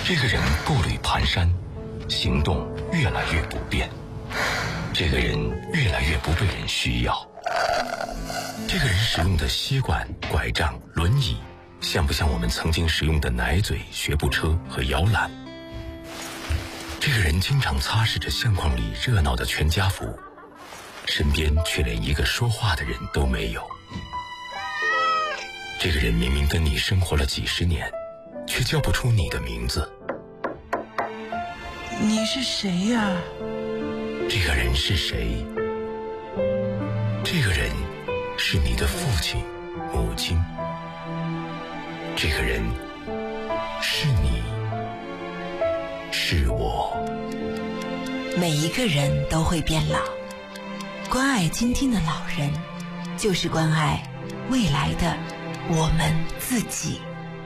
这个人步履蹒跚，行动越来越不便。这个人越来越不被人需要。这个人使用的吸管、拐杖、轮椅，像不像我们曾经使用的奶嘴、学步车和摇篮？这个人经常擦拭着相框里热闹的全家福，身边却连一个说话的人都没有。这个人明明跟你生活了几十年，却叫不出你的名字。 你是谁呀？ 这个人是谁？这个人是你的父亲、母亲。这个人是你，是我。 每一个人都会变老，关爱今天的老人，就是关爱未来的我们自己。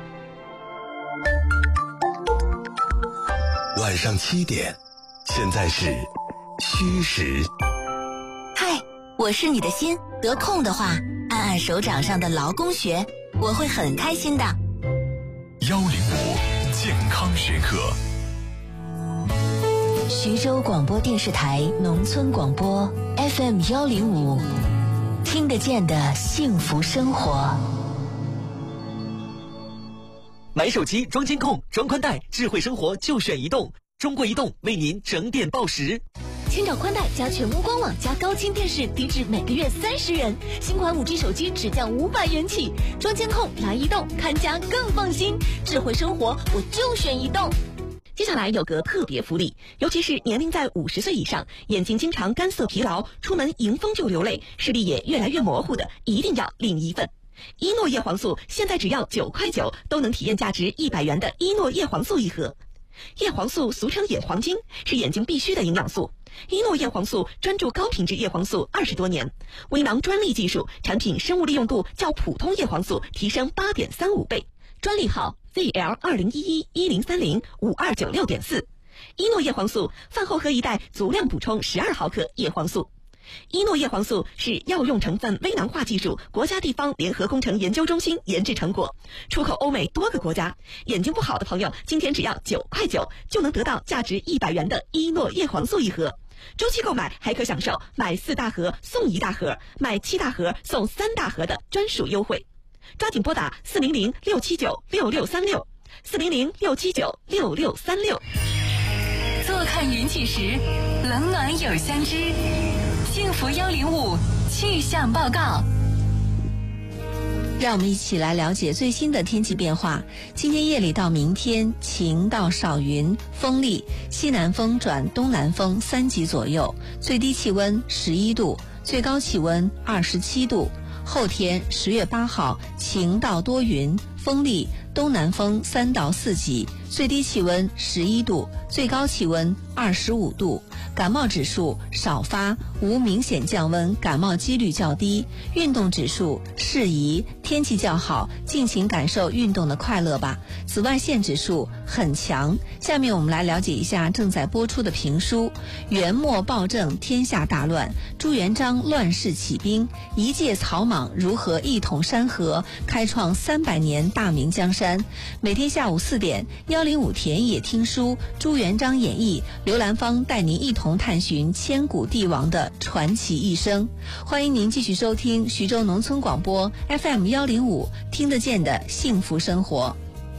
晚上7点，现在是虚实。 嗨，我是你的心，得空的话，按按手掌上的劳宫穴，我会很开心的。 105健康时刻。 徐州广播电视台农村广播 FM 105，听得见的幸福生活。 买手机装监控、装宽带，智慧生活就选移动。中国移动为您整点报时。 千兆宽带加全屋官网加高清电视，低至每个月30元。新款5G 手机只降500元起。装监控来移动，看家更放心。智慧生活我就选移动。接下来有个特别福利，尤其是年龄在50岁以上，眼睛经常干涩疲劳，出门迎风就流泪，视力也越来越模糊的，一定要领一份。伊诺叶黄素现在只要9块9，都能体验价值100元的伊诺叶黄素一盒。叶黄素俗称眼黄金，是眼睛必需的营养素。伊诺叶黄素专注高品质叶黄素20多年，微囊专利技术，产品生物利用度较普通叶黄素提升8.35倍，专利号 ZL201110305296.4。伊诺叶黄素饭后喝一袋，足量补充12毫克叶黄素。伊诺叶黄素是药用成分微囊化技术国家地方联合工程研究中心研制成果，出口欧美多个国家。眼睛不好的朋友，今天只要9块9，就能得到价值100元的伊诺叶黄素一盒。周期购买还可享受买4大盒送1大盒，买7大盒送3大盒的专属优惠。抓紧拨打400-679-6636，400-679-6636。 坐看云起时，冷暖有相知。幸福105气象报告。 让我们一起来了解最新的天气变化。今天夜里到明天，晴到少云，风力，西南风转东南风3级左右，最低气温11度，最高气温27度。后天10月8号，晴到多云，风力，东南风3到4级，最低气温11度，最高气温25度。感冒指数少发，无明显降温，感冒几率较低。运动指数适宜，天气较好，尽情感受运动的快乐吧。紫外线指数很强。下面我们来了解一下正在播出的评书：元末暴政，天下大乱，朱元璋乱世起兵，一介草莽如何一统山河，开创300年大明江山。每天下午4点，105田野听书，朱元璋演义，刘兰芳带您一同探寻千古帝王的传奇一生。欢迎您继续收听徐州农村广播 FM 105，听得见的幸福生活。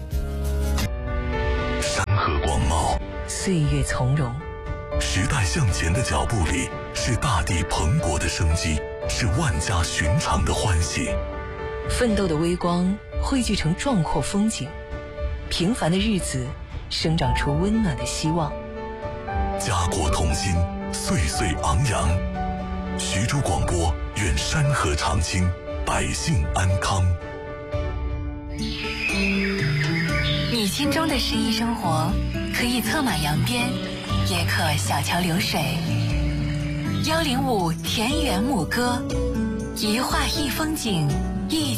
山河广袤， 岁月从容， 时代向前的脚步里，是大地蓬勃的生机，是万家寻常的欢喜。 奋斗的微光汇聚成壮阔风景，平凡的日子生长出温暖的希望。 家国同心，岁岁昂扬。徐州广播愿山河常青，百姓安康。 你心中的诗意生活，可以策马扬鞭，也可小桥流水。105田园牧歌，一画一风景，一